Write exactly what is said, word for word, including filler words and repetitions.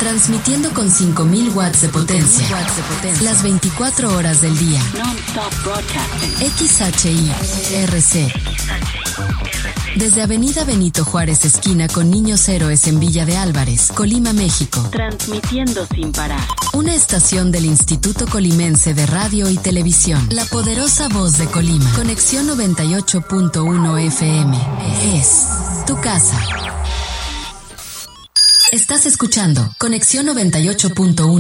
Transmitiendo con cinco mil watts de potencia. Las veinticuatro horas del día. X H I R C. Desde Avenida Benito Juárez, esquina con Niños Héroes en Villa de Álvarez, Colima, México. Transmitiendo sin parar. Una estación del Instituto Colimense de Radio y Televisión. La poderosa voz de Colima. Conexión noventa y ocho punto uno F M. Es tu casa. Estás escuchando Conexión noventa y ocho punto uno.